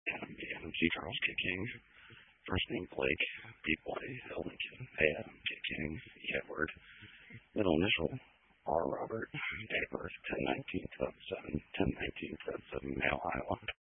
Adam B. Adam G. Charles K. King. First name Blake, B. Boy, L. Lincoln, A. Adam K. King, E. Edward. Middle initial R. Robert. Date of birth 10/19/2007, 10/19/2007, male, Iowa.